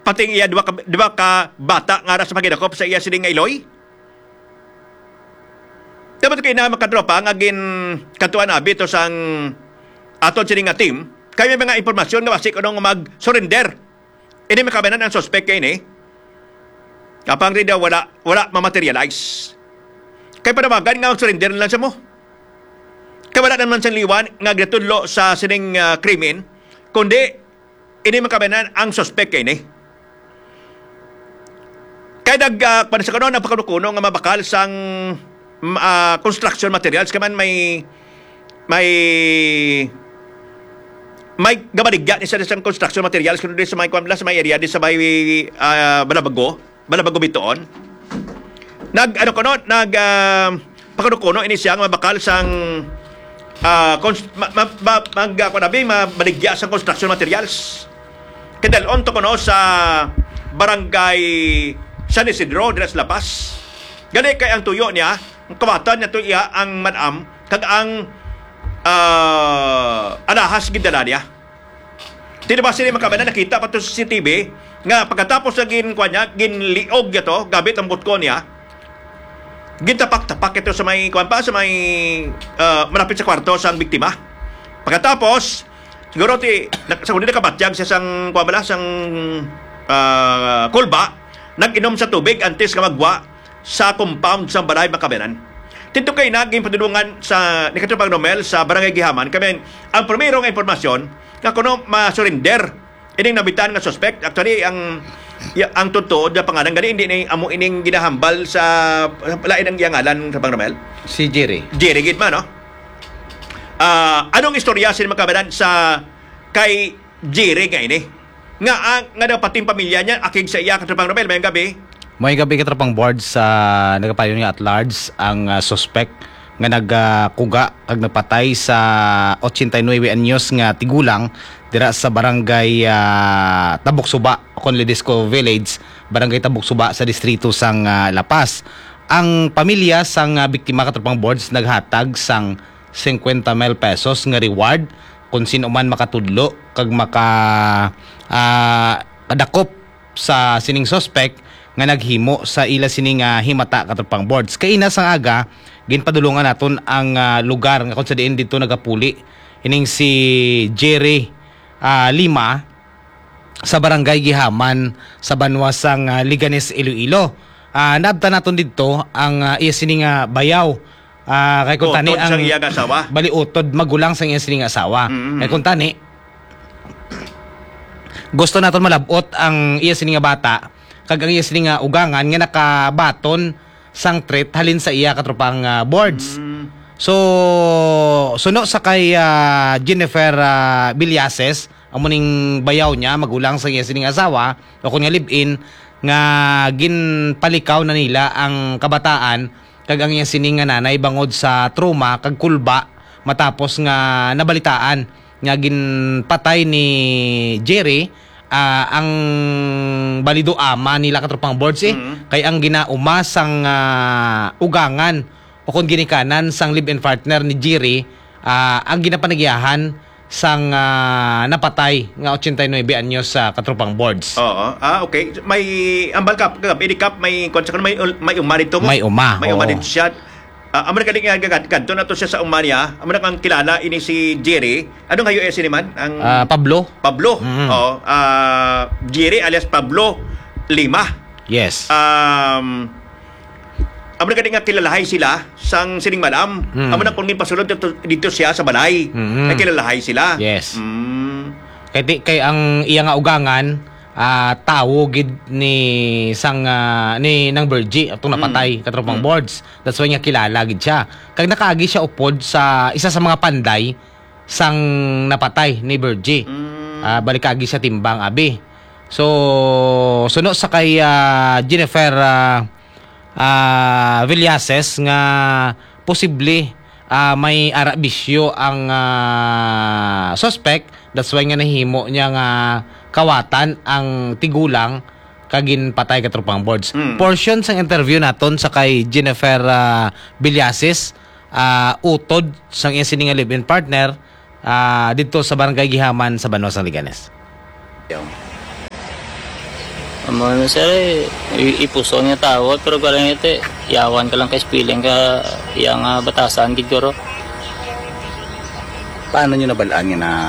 pating iya duwa ka bata nga sa magidakop sa iya sining nga iloy. Dapat kayo na makatropa nga gin katuan abi to sang aton sining nga team. Kaya may mga impormasyon nga basik anong mag-surrender. Ini makabanan ang suspect kayo ni. Kapang rin daw wala ma-materialize. Kaya panamagan nga mag-surrender lang sa mo. Kaya wala naman sa liwan nga gratudlo sa sining krimen, kundi ini makabanan ang suspect kayo ni. Kaya sa kanon ang pagkanukuno nga mabakal sang construction materials kaman may gabaligya ni sa construction materials kuno sa may kwamla sa may area di sa may Balabago bitoon. Pagkanukuno ini siya nga mabakal sang mabaligya sang construction materials. Kadalon to kuno sa barangay San Isidro Dres La Paz. Gani kay ang tuyo niya, ang kamatan niya tuya ang madam kag ang alahas gidala niya. Tino ba sila makabanan nakita pa to sa CCTV nga pagkatapos na ginliog niya to, gabit ang butko niya, gintapak-tapak ito sa may malapit sa kwarto sa biktima. Pagkatapos, siguro sa kundi nakabatyag siya sang kulba, nag-inom sa tubig antes ka magwa sa compound sa Balay Makabanan. Tito kayo naging padulungan sa Nikatupang Romel sa Barangay Gihaman. Kami, ang primerong informasyon nga kuno ma-surrender ining nabitan nga suspect. Actually, ang totoo na pangalan gani hindi ni amo ining ginahambal sa lain ang iyangalan sa Pangromel. Si Jerry. Jerry gitma, no? Anong istorya sin Makabanan sa kay Jerry nga ini? Nga daw pating pamilya niya akig sa iya sa Pangromel mayong gabi. May gabi katrapang board sa nagapayo niya at large ang suspect nga nagkuga kag napatay sa 89 anyos nga tigulang dira sa barangay Tabuksuba, Conledisco Village, barangay Tabuksuba sa distrito sang La Paz. Ang pamilya sang biktima katrapang boards naghatag sang 50,000 pesos nga reward kung sino man makatudlo kag kadakop sa sining suspect nga naghimo sa ila sining himata katrapang boards. Kay ina sang aga ginpadulungan naton ang lugar nga kung sa diin dito nagapuli ining si Jerry Lima sa barangay Gihaman sa banwasang Liganes, Iloilo. Nabta naton dito ang iya sining bayaw kay kung tani ang iyang asawa. Baliutod magulang sang iya sining asawa. Kay kung tani gusto naton malabot ang iya sining bata kag ang iya sining ugangan nga nakabaton sang threat halin sa iya katropang boards. So suno sa kay Jennifer Villases amuning bayaw niya magulang sa iya sining asawa o kun nga live-in nga ginpalikaw na nila ang kabataan kag ang iya sining nanay bangod sa trauma kag kulba matapos nga nabalitaan nga ginpatay ni Jerry ang balido ama nila katropang boards kay ang ginauma sang ugangan o kung ginikanan sang live-in partner ni Jerry ang ginapanagyahan sang napatay nga 89 anyos sa katropang boards. Oo. Okay. May ambal kap may konsa may umarito mo. May uma dito siya. Amo na kading gadto na to siya sa umanya. Amo na kang kilala ini si Jerry. Anong hayo si man? Ang Pablo. Oo. Jerry alias Pablo Lima. Yes. Amo na kading kilalahay sila sang sining madam. Amo na kung pasulod dito siya sa balay. Ay kilalahay sila. Yes. Kay ang iya nga ugangan tawo gid ni sang ni nang Bergie atong napatay katropang boards. That's why nga kilala gid siya. Kag nakaagi siya upod sa isa sa mga panday sang napatay ni Bergie. Balikagi siya timbang abi. So suno sa kay Jennifer Villases nga posible may arabisyo ang suspect. That's why nga nahimo niya nga kawatan ang tigulang kagin patay katropang boards. Portion sang interview naton sa kay Jennifer Villases utod sang iya sining live-in partner dito sa barangay Gihaman sa Banwasang Liganes. Amo na sir, ipuso niya tao, pero galing ito, yawan ka lang kay spilling ka, iyang batasan, giguro. Paano nyo nabalaan nga na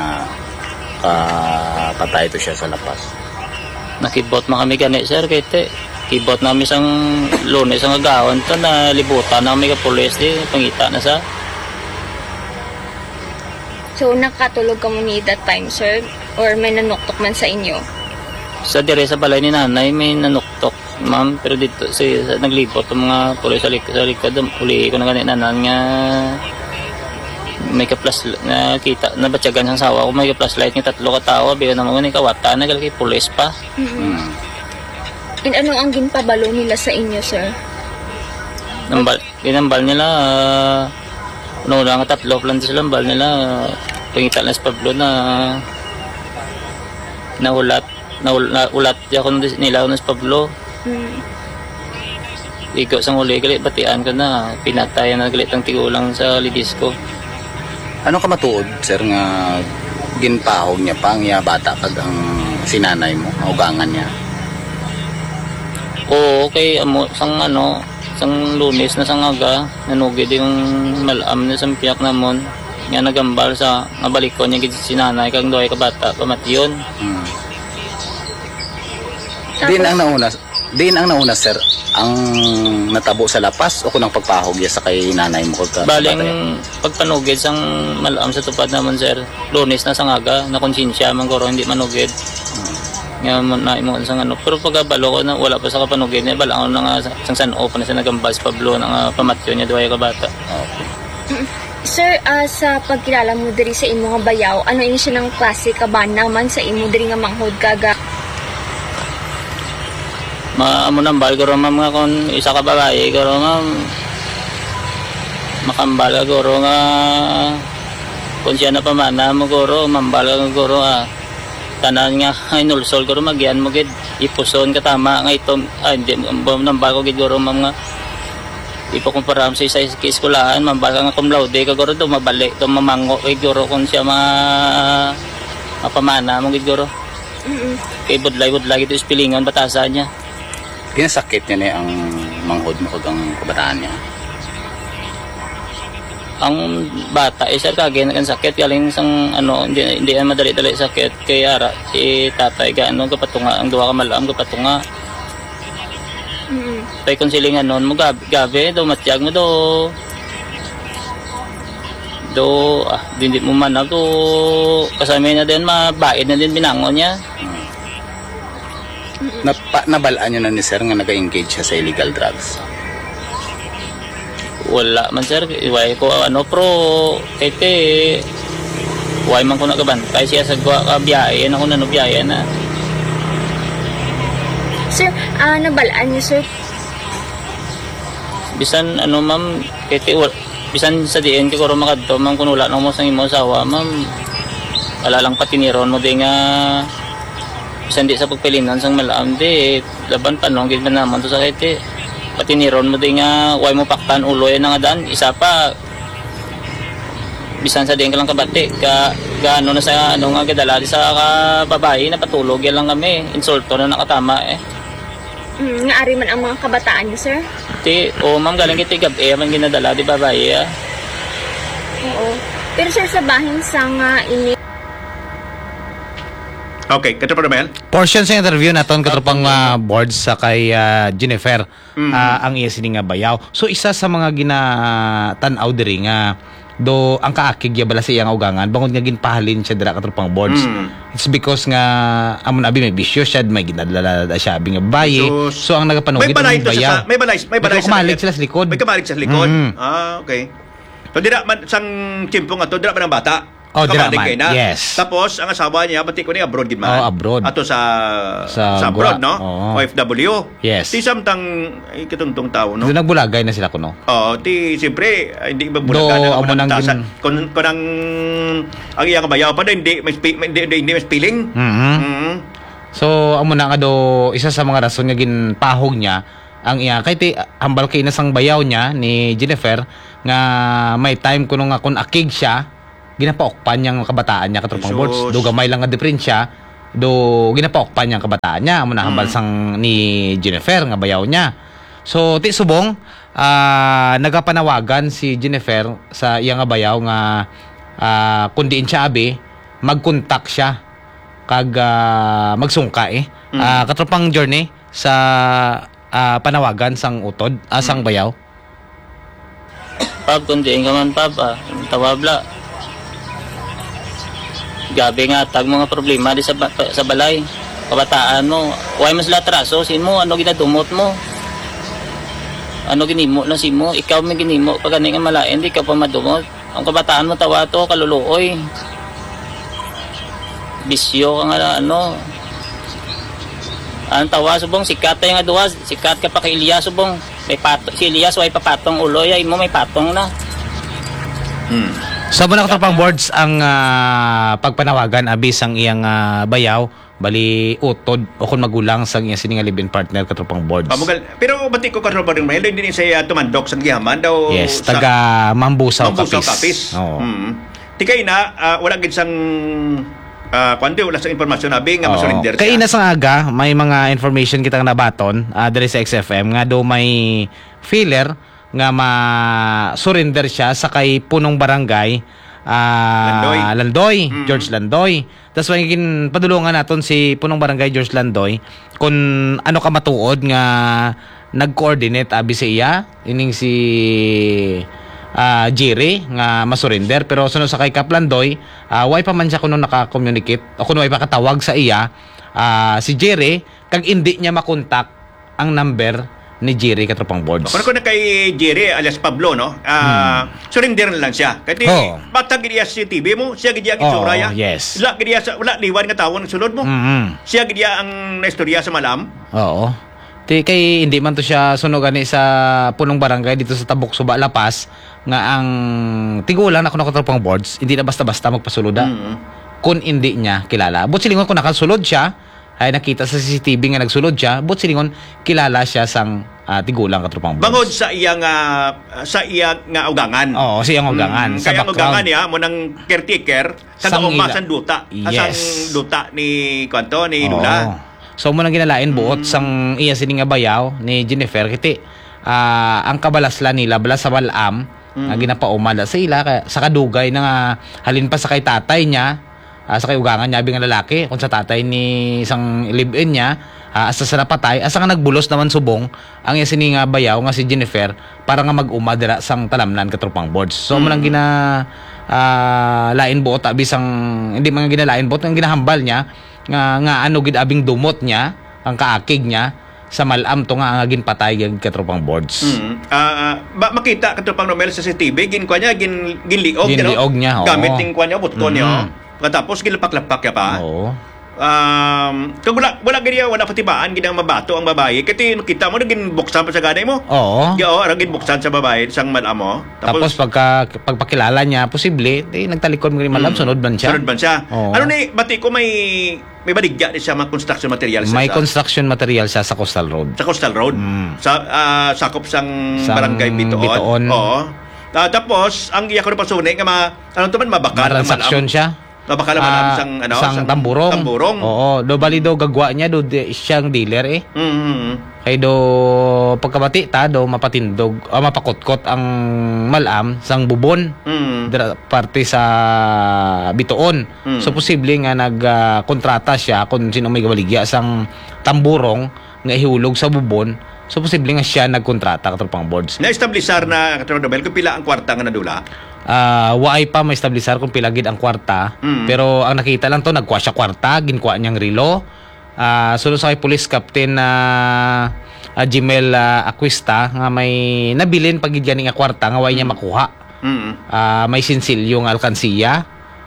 patay ito siya sa lapas? Nakibot na kami gani sir, kay te. Kibot namin sang Lunes ang agawon to na libutan na kami ka pulis di, pangita na sa. So, nakatulog ka mo ni that time, sir? Or may nanuktok man sa inyo? Sa dire sa balay ni nanay may nanuktok, ma'am, pero dito sa naglibot ang mga pulis sa likod, uli ko na ganit nanan nga may ka-plus na kita na batyagan sang sawa ko may ka-plus light nga 3 ka tao biyo na mga ni kawata na galaki pulis pa. And ano ang ginpabalo nila sa inyo, sir? Ginambal nila no lang 3 plan sa lambal nila pangita na sa Pablo na ulat ya ko nila na sa Pablo. Ikaw sang uli galit batian ko na pinatayan na galit ang tigulang sa Lidisco. Ano ka matuod, sir, nga ginpahog niya pa, nga bata kag ang sinanay mo, ugangan niya? Oo, okay, sang Lunes na sang aga, nanugid yung malam na sang piyak namon. Nga nagambal sa nabalik ko niya gid sinanay kag doy ka bata pamatiyon. Din ang nauna, sir, ang natabo sa lapas o kunang pagpahog ya sa kay nanay mo kag Baling pagpanugid sang malam sa tupad naman sir. Lunes na sang aga, na konsensya man guro hindi manugid. Nga na imo sang ano, pero pagabalo ko na wala pa sa kapanugid niya, balang na nga sang San Open na sa nagambal sa Pablo na pamatyon niya duay ka bata. Okay. Sir, sa pagkilala mo diri sa imo nga bayaw, ano ini siya ng klase ka ba naman sa imo diri nga manghod kaga? Maamo nambal guro ma'am nga kon isa ka babae guro ma'am makambal ka guro nga kung siya na pamana mo guro mambal ka guro tanan nga inulsol guro magyan mo gid ipuson ka tama nga ito hindi nambal ko gid guro ma'am nga ipakumparam sa isa sa eskulahan mambal ka nga cum laude ka guro do mabalik do mamango gid guro kung siya mapamana mo gid guro. Kay budlay gid ispilingon batasan niya. Kinasakit niya na ang manghod mo kag ang kabataan niya? Ang bata sir kagay kan sakit galing sang hindi madali-dali sakit kay ara si tatay gaano kapatunga ang duwa ka malam kapatunga. Tay konsilingan non mo gabi do matyag mo do hindi mo man do kasama na din mabait na din binangon niya. Nabalaan niyo na ni sir nga nag-engage siya sa illegal drugs? Wala man sir, iway ko pro kete way man ko nakabantay siya sa biyahe na ko biyahe na. Sir, nabalaan niyo, sir? Bisan ma'am kete bisan sa diin ko makadto man kun wala na mo sang imo sawa ma'am wala lang patiniron mo di nga bisan di sa pagpilinan sang malam di laban panong gid man naman to sa kete patiniron mo di nga way mo paktan ulo nga daan isa pa bisan sa diin ka lang kabati ka gaano na sa nga gadala di sa babae na patulog yan lang kami insulto na nakatama Nga ari man ang mga kabataan niyo, sir? Ma'am galing kiti gabi man ginadala di babae Oo. Pero sir, sa bahin sang ini Okay, Katrapa Romel? Portion sa interview naton katropang boards sa kay Jennifer ang iya sini nga bayaw. So isa sa mga ginatanaw diri nga do ang kaakig ya bala sa iyang ugangan bangod nga ginpahalin siya dira katropang boards. It's because nga amon abi may bisyo siya may ginadala siya abi nga babae. So ang nagapanugid ng bayaw. May balay sila sa likod. May kamalig sa likod. Okay. So dira man sang timpong ato dira man ang bata. Oh, kamalig dira kay man. na. Yes. Tapos ang asawa niya pati ko ni abroad gid man. Abroad. Ato sa abroad, no? OFW. Yes. Ti samtang kituntong tao, no? So nagbulagay na sila kuno. Ti siyempre hindi ba bulagan amo nang kun ang iyang bayaw pa hindi may spilling. So amo na nga do isa sa mga rason nga ginpahog niya ang iya kay ti hambal kay nasang bayaw niya ni Jennifer nga may time kuno nga kun akig siya ginapaokpan yang kabataan niya katropang boards do gamay lang nga diferensya do ginapaokpan niyang kabataan niya amo na hambal sang ni Jennifer nga bayaw niya. So ti subong nagapanawagan si Jennifer sa iya nga bayaw nga kun diin siya abi magkontak siya kag magsungka katropang journey sa panawagan sang utod sang bayaw. Pab, kung diin ka man, Pab, tawabla. Gabi nga, tag mga problema di sa balay. Kabataan mo, huwag mo sila traso, sin mo, ano ginadumot mo? Ano ginimo na sin mo? Ikaw may ginimo, pag ganun nga malain, di ka pa madumot. Ang kabataan mo, tawa to, kaluluoy. Bisyo ka nga, ano. Ang tawa, subong, sikat tayo nga duwa, sikat ka pa kay Elias, subong. May patong, si Elias, way papatong uloy, ay mo may patong na. So muna katropang boards ang pagpanawagan abis ang iyang bayaw bali utod o kung magulang sa iyang sininga live-in partner katropang boards. Pamugal. Pero bati ko katropang ring mahil din siya tumandok sa gihaman daw. Yes, taga Mambusaw Kapis. Oo. Tikay na wala gid sang kwante wala sa impormasyon abi nga masurrender siya. Kay ina sa aga may mga information kitang nabaton diri sa XFM nga do may filler nga ma-surrender siya sa kay punong barangay Landoy, George Landoy. Tapos magiging padulungan naton si punong barangay George Landoy kung ano ka matuod nga nag-coordinate abi sa iya ining si Jerry nga masurrender pero sunod sa kay Kaplandoy way pa man siya kuno naka-communicate o kuno way pa katawag sa iya si Jerry kag hindi niya makontak ang number ni Jerry katropang boards. Kung na kay Jerry alias Pablo no, surrender na lang siya. Kasi batag gid si TV mo, siya gid ang istorya ya. Yes. Wala gid wala liwan nga tawon sulod mo. Siya gid ang naistorya sa malam. Oo. Ti kay hindi man to siya sunog ani sa punong barangay dito sa Tabok Suba Lapas nga ang tigulang ako katropang boards, hindi na basta-basta magpasuluda. Kung hindi niya kilala. But silingon kung nakasulod siya ay nakita sa CCTV nga nagsulod siya, but silingon kilala siya sang tigulang katropang boards. Bangod sa iyang nga ugangan. Oo, sa iyang ugangan. Sa kaya ang ugangan background. niya mo nang caretaker sa Sang kauma ila. sang duta. Yes. Sang duta ni kanto ni Lula. So mo nang ginalain buot sang iya sini nga bayaw ni Jennifer kiti ang kabalaslan nila balas sa Balam nga ginapaumala sa ila kaya sa kadugay na nga halin pa sa kay tatay niya sa kay ugangan niya abing nga lalaki kung sa tatay ni isang live-in niya asa sa napatay asa nga nagbulos naman subong ang iya sini nga bayaw nga si Jennifer para nga mag-uma dira sang talamnan katropang boards. So mo nang gina lain buot abi sang hindi man ginalain buot ang ginahambal niya nga ano gid abing dumot niya ang kaakig niya sa malam to nga ginpatay gid katropang boards. Makita katropang Romel sa CCTV ginkuha niya ginliog Ginliog niya, oo. Gamit ning kuha niya button niya. Tapos gilapak-lapak ya pa. Oo. Kung wala ganyan, wala patibaan, ginang mabato ang babae. Kasi kita mo, naging buksan pa sa ganay mo. Oo. Naging buksan sa babae, sang malam mo. Tapos pagpakilala niya, posible, nagtalikod mo rin malam, sunod ban siya. Sunod ban siya. Oo. Ano ni, bati ko may baligya din siya mga construction materials. May construction material siya sa Coastal Road. Sa Coastal Road. Sa sakop sang barangay Bitoon. Oo. Tapos, ang iya ko na pasunay, ano to man, mabakal ang Transaction malam. siya. Mabakal ang malam sang tamburong. Tamburong. Oo. Do bali do gagwa niya, do siyang dealer eh. Kay do pagkabati ta do mapatindog mapakotkot ang malam sang bubon parte sa Bitoon. So posible nga nagkontrata siya kung sino may gawaligya sang tamburong nga ihulog sa bubon. So posible nga siya nagkontrata katropang boards. Na-establisar na katropang Nobel kung pila ang kwarta nga nadula. Waay pa may establisar kung pila gid ang kwarta. Pero ang nakita lang to nagkuha siya kwarta, ginkuha niyang relo. Sunod sa kay Police Captain Jimel Aquista nga may nabilin pag gid nga kwarta nga way niya makuha. May sinsilyo nga alkansiya.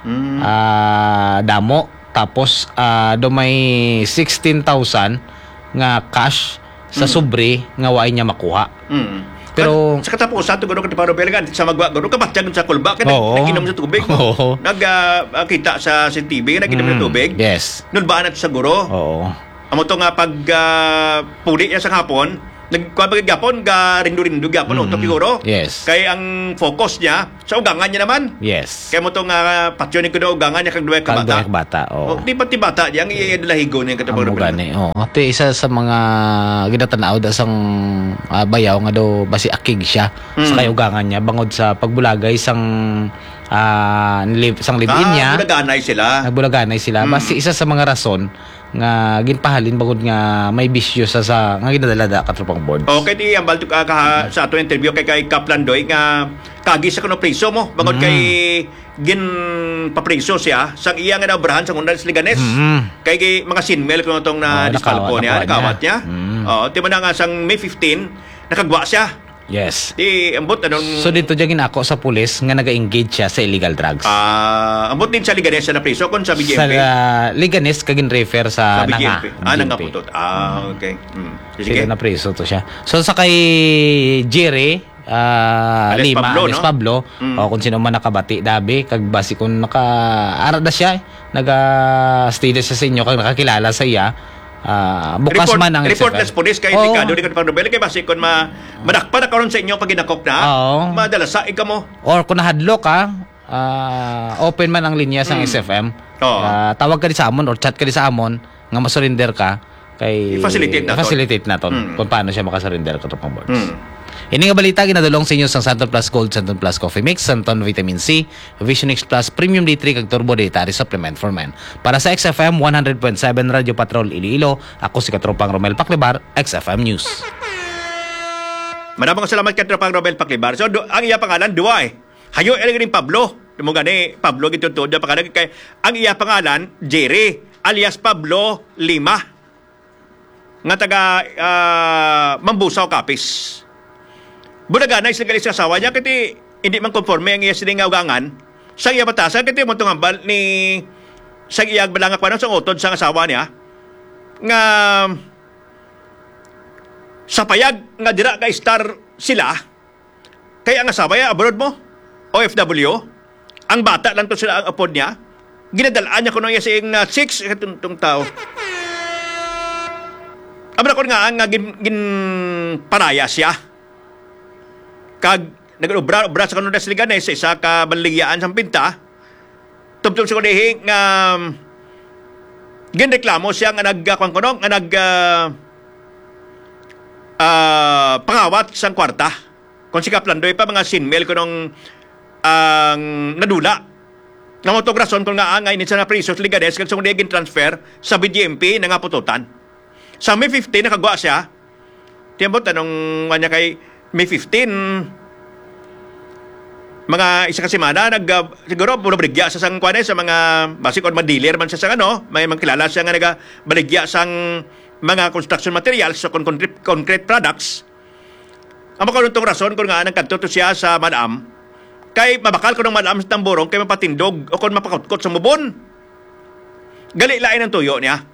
Damo tapos do may 16,000 nga cash sa sobre nga way niya makuha. Pero sa katapusan to guro katiparo belga sa magwa guro kabatyan sa kulba kay naginom sa tubig. Nagkita sa CCTV naginom sa tubig. Yes. Nun ba na sa guro? Oo. Amo to nga pag puli niya sa hapon, Nagkwapagapon ga rindo-rindo gapon utok siguro. Yes. Kay ang focus niya sa ugangan niya naman. Yes. Kay mo tong patyon ko daw ugangan niya kag duwa ka Kag bata. duwa ka bata, oo. Di pati bata diya ang iadalahigo niya katapos. Amo gani. Oh, ate isa sa mga ginatanaw da sang bayaw nga do basi akig siya sa kayugangan niya bangod sa pagbulagay sang sang live-in niya. Bulaganay sila. Nagbulaganay sila. Basi isa sa mga rason nga ginpahalin bangod nga may bisyo sa nga ginadala da katropang board. Okay, di ambal to ka sa ato interview kay Kaplan Doy nga kagi sa kuno preso mo bangod kay gin papreso siya sang iya nga nabrahan sa Undal Liganes. Kay mga sinmel kuno tong na diskalpo niya, nakawat niya. Di man nga sang May 15 nakagwa siya. Yes. Di ambot anong So dito dyan ginako sa pulis nga naga-engage siya sa illegal drugs. ambot din sa Liganes na preso kon sa Sa BGMP. Liganes kagin refer Sa sa BGMP. Nanga. Nangaputot. Okay. Sige Sige. na preso to siya. So sa kay Jerry Alias Lima, Pablo, Alias no? Pablo, o kung sino man nakabati dabi kag basi kung naka-ara na siya, naga-stay na siya sa inyo kag nakakilala sa iya. Bukas man ang reportless SFM. police kay Oo. Ricardo di ka pagdobel kay basi kon madakpan na karon sa inyo pag ginakop na. Oo. Madala sa ika mo. Or kung nahadlo ka, open man ang linya sa SFM. Oo. Tawag ka di sa amon or chat ka di sa amon nga masurrender ka kay I-facilitate naton. facilitate naton kung paano siya makasurrender ka tropang boards. Ini nga balita ginadulong sa inyo sa Santon Plus Gold, Santon Plus Coffee Mix, Santon Vitamin C, Vision X Plus Premium D3 kag Turbo Dietary Supplement for Men. Para sa XFM 100.7 Radio Patrol Iloilo, ako si Katropang Romel Paclibar, XFM News. Maraming salamat kay Tropang Robel Paclibar. So ang iya pangalan duwa eh. Hayo ele rin Pablo. Mo gani Pablo gitutud da pangalan kay ang iya pangalan Jerry alias Pablo Lima. Nga taga Mambusaw Capiz. Bunaganay sila galing sa asawa niya kati hindi man konforme ang iya sining ugangan sa iya batasan kati mo tungambal ni sa iya balangak pa sa utod sa asawa niya nga sa payag nga dira ka star sila kaya ang asawa niya abroad mo OFW ang bata lang to sila ang apod niya ginadalaan niya kuno iya sing 6 katong tao abra ko nga ang gin paraya siya kag nag-obra sa kanunod sa Liganes sa isa ka baligyan sa pinta tubtub sa kulihi nga ginreklamo siya nga nagkuan kuno nga pangawat sa kwarta kung si Kaplandoy pa mga sinmel kunong ang nadula nga motong rason kung nga angay ni sa napriso sa Liganes kag sa kulihi transfer sa BGMP na nga pututan sa May 15 nakagwa siya tiyambot anong kanya kay May 15 mga isa ka semana siguro puro baligya sa sang kuan sa mga basic or dealer man siya sa may kilala siya nga baligya sang mga construction materials so concrete products ang makaruntong rason kung nga nagkadto siya sa Madam kay mabakal ko ng Madam sa tamborong kay mapatindog o kung mapakautkot sa mubon gali lain ang tuyo niya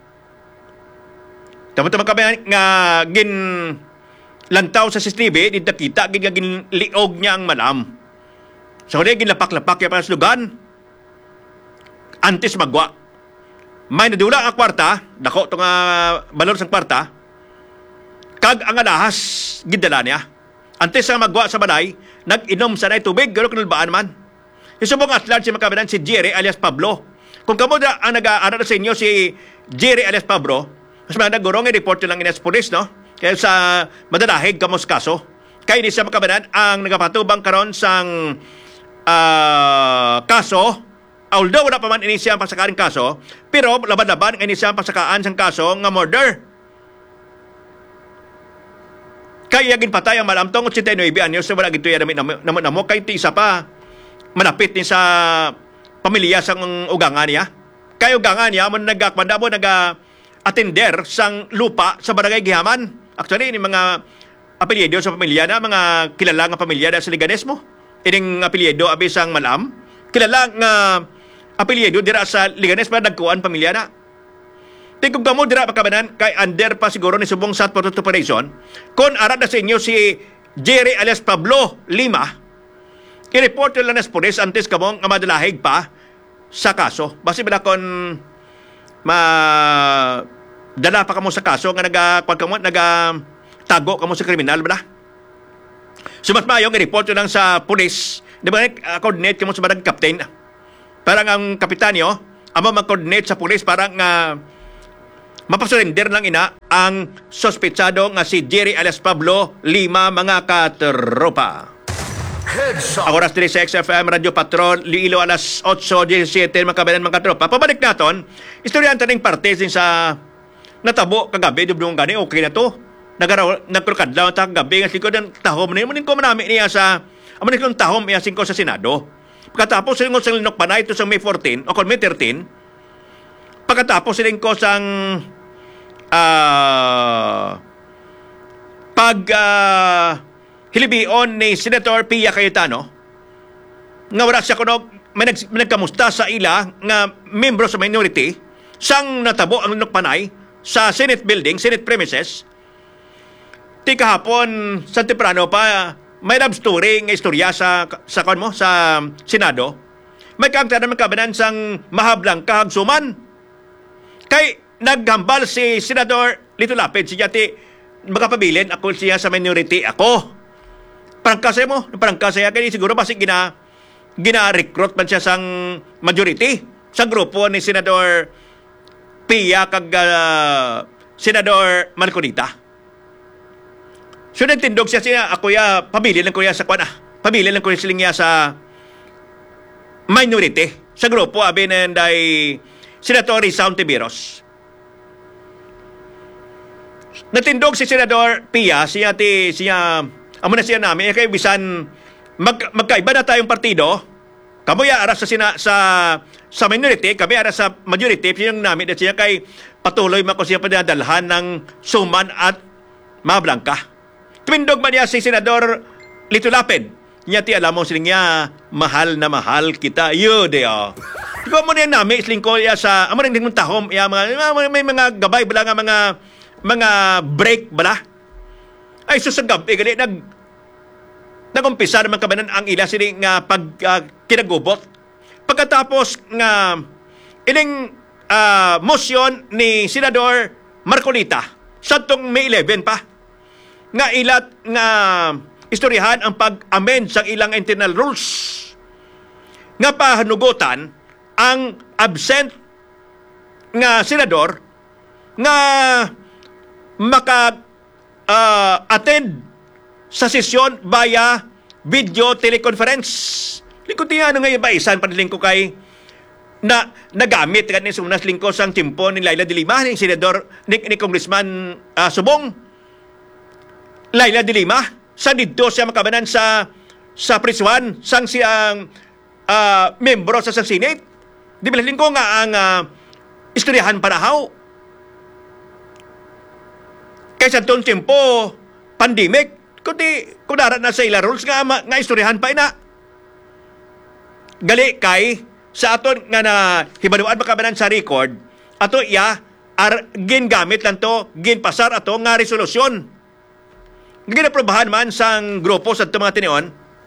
tama kami nga gin lantaw sa CCTV, di nakita, ginliog niya ang Madam. So, kaya ginlapak-lapak kaya para sa lugan. Antes magwa. May nadula ang kwarta, dako itong balon sa kwarta, kag ang alahas, gindala niya. Antes ang magwa sa balay, nag-inom sa na'y tubig, gano'n kanulbaan man. Isubong atlan si makabinan si Jerry alias Pablo. Kung kamo na ang nag-aaral sa inyo si Jerry alias Pablo, mas mga nagurong i-report lang inas police, no? Kaya sa madalahig kamos kaso. Kaya ni sa makabanan ang nagapatubang karon sang kaso. Although wala pa man inisya ang pasakaring kaso, pero laban-laban ang inisya ang pasakaan sang kaso nga murder. Kaya ginpatay ang malamtong 89 anyos sa wala gito yan namo kay ti isa pa malapit ni sa pamilya sang ugangan niya. Kay ugangan niya mo nagakmanda mo atender sang lupa sa barangay Gihaman. Actually, ini mga apelyido sa pamilya na, mga kilala nga pamilya na sa Liganes mo. Ining apelyido abi sang Malam. Kilala nga apelyido dira sa Liganes pa nagkuan pamilya na. Tingkog kamo dira pagkabanan kay under pa siguro ni subong sa Photo Operation. Kon ara na sa inyo si Jerry alias Pablo Lima, i-report lang na sa police antes kamong nga madalahig pa sa kaso. Basi bila kon dala pa kamo sa kaso nga tago ka mo sa kriminal ba? So mas mayong i-report yun lang sa pulis. Di ba, coordinate ka mo sa barang captain. Parang ang kapitan nyo, amo mag-coordinate sa pulis parang mapasurrender lang ina ang sospetsado nga si Jerry alias Pablo Lima, mga katropa. Ang oras din sa XFM Radio Patrol, Liilo, alas 8:17, mga kabayan, mga katropa. Pabalik natin, istoryante ng parte din sa natabo kagabi, dubdong gani, okay na to. Nagkurkadlaw ta kagabi, nga singko ng tahom na yun, ko manami niya sa, amunin ko ng tahom niya singko sa Senado. Pagkatapos siling ko sa linok pa na ito sa May 14, o kung May 13, pagkatapos siling ko sang hilibion ni Senator Pia Cayetano nga wala siya kuno may nagkamusta sa ila nga membro sa minority sang natabo ang lunok panay sa Senate building, Senate premises. Ti kahapon sa temprano pa may love story nga istorya sa Senado. May kaangtan naman kabanan sang mahablang kahagsuman. Kay naghambal si Senador Lito Lapid, siya ti makapabilin ako siya sa minority ako. Parangkasay mo, parangkasay kaya siguro basi gina-recruit man siya sang majority sa grupo ni Senador Pia kag Senador Marcolita. So nagtindog siya ako ya pabili lang ko ya sa kwan pabili lang ko siling ya sa minority sa grupo abin day Senator Rizal Tiberos. Natindog si Senador Pia siya amo na siya namin kay bisan magkaiba na tayong partido. Kamo ya ara sa minority, kami ara sa majority, yung namin at siya kay patuloy man ko siya padadalhan ng suman at mablangka. Tumindog man niya si Senador Lito Lapid. Niya ti alam mo siling niya, mahal na mahal kita. Yude o. Ikaw mo niya namin isling ko ya sa amo rin mong tahom ya may mga gabay bala nga mga break bala. Ay susagab gali nagumpisa naman kabanan ang ila sini nga kinagubot. Pagkatapos nga ining motion ni Senador Marcolita sa tong May 11 pa nga ilat nga istoryahan ang pag-amend sa ilang internal rules nga pahanugutan ang absent nga senador nga attend sa sesyon via video teleconference. Lingkod niya nga ibaisan paniling ko kay na nagamit kan ni sunas lingkod sang timpo ni Laila de Lima ni senador ni Congressman Subong. Laila de Lima sa didto siya makabanan sa prisuan sang siyang membro sa Senate. Di ba lingkod nga ang istoryahan parahaw. Kaysa itong timpo pandemic kundi kudarat na sa ila rules nga istoryahan pa ina. Gali kay sa aton nga na hibaluan makabanan sa record ato gingamit lang to ginpasar ato nga resolusyon. Ginaprobahan man sang grupo sa mga tinion.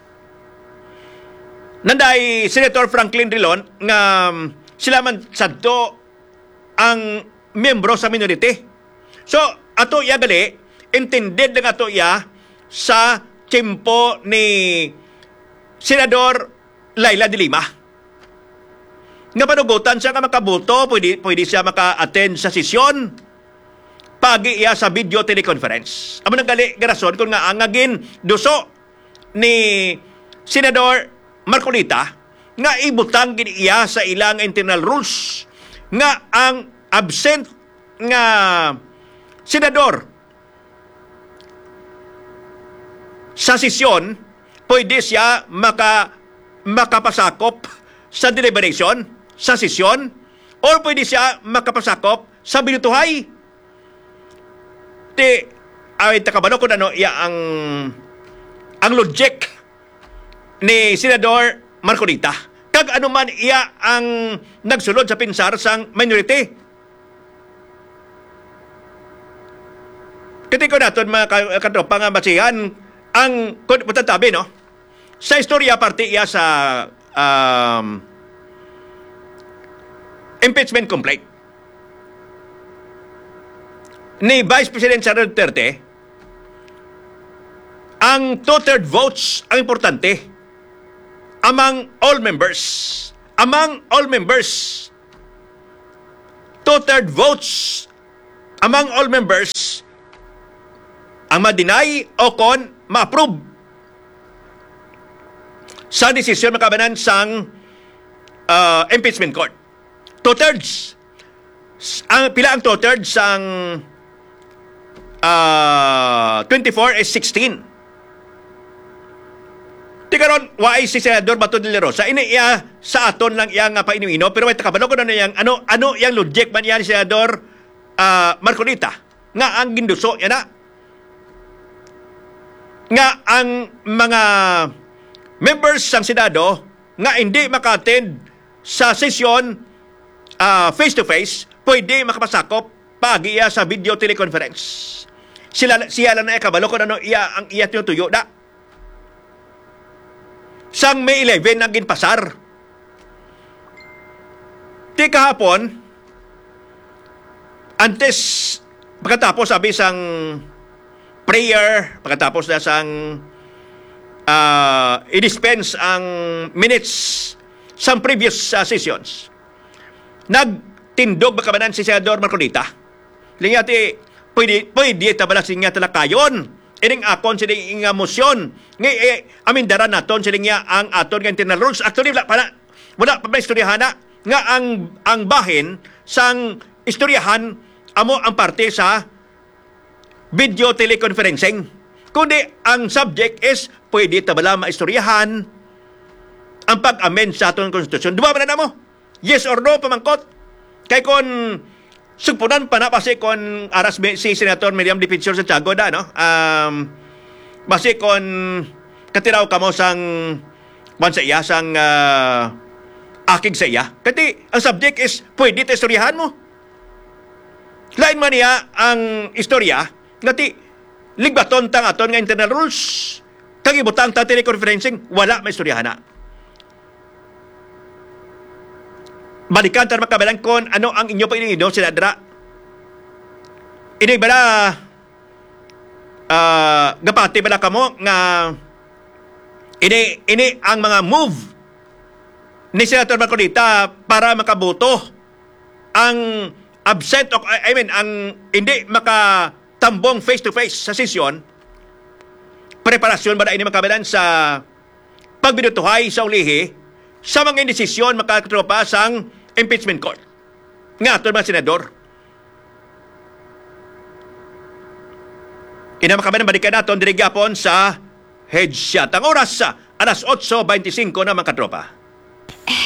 Nanday Senator Franklin Drilon nga sila man sadto ang membro sa minority. So ato gali intended lang ato sa timpo ni Senador Laila de Lima. Nga panugutan siya nga makabuto, pwede siya maka-attend sa sesyon pagi sa video teleconference. Amo nang gali garason kung nga ang agin duso ni Senador Marcolita nga ibutang gid sa ilang internal rules nga ang absent nga senador sa sesyon, pwede siya makapasakop sa deliberation sa sesyon or pwede siya makapasakop sa binutuhay. Ay takabalo kung ano ang logic ni Senador Marcolita. Kag ano man ang nagsulod sa pinsar sang minority. Kitiko natin mga katropa nga basihan ang patatabi, no? Sa istorya parte sa impeachment complaint ni Vice President Sara Duterte ang two-third votes ang importante among all members. Among all members. Two-third votes among all members ang ma-deny o kon ma-approve sa desisyon makabanan sang impeachment court. Two-thirds. Pila ang two-thirds ang 24 is 16. Di karon waay si Senador Bato de la Rosa iya sa aton lang iya nga painumino pero may takabalo ko na yang ano yang logic man iya ni Senador Marcolita nga ang ginduso yan na nga ang mga members sang Senado nga hindi maka-attend sa sesyon face to face pwede makapasakop pag iya sa video teleconference. Siya lang na ikabalo ko na iya ang iya tinutuyo na sang May 11 ang ginpasar. Di kahapon, antes, pagkatapos sabi sang prayer, pagkatapos na sang i-dispense ang minutes sang previous sessions, nagtindog bakabanan si Senador Marcolita. Lingati, pwede tabalasin nga talakayon. Ining akon siling nga motion nga amindaran naton siling nga ang aton nga internal rules actually wala pa istoryahana nga ang bahin sang istoryahan amo ang parte sa video teleconferencing kundi ang subject is pwede tabala maistoryahan ang pag-amend sa aton konstitusyon. Duwa ba na mo? Yes or no pamangkot? Kay kon sugpunan pa na kasi kon aras si Senator Miriam Defensor Santiago da no. Basi kon katiraw kamo sang wan sa iya sang akig sa iya. Kati ang subject is pwede ta istoryahan mo. Lain man niya ang istorya ngati ligbaton tang aton nga internal rules. Kag ibutang ta teleconferencing wala maistoryahan na. Balikan tayo makabalan kon ano ang inyo painino sila dra. Ini bala gapati bala kamo nga ini ang mga move ni Senator Marcolita para makaboto ang absent o ang hindi makatambong face to face sa sesyon. Preparasyon ba na ini makabalan sa pagbinutuhay sa ulihi sa mga indesisyon makatropa sang impeachment court. Nga ito mga senador. Inamakamanan balikan natin dirigapon sa headshot. Ang oras sa alas 8:25 na mga katropa.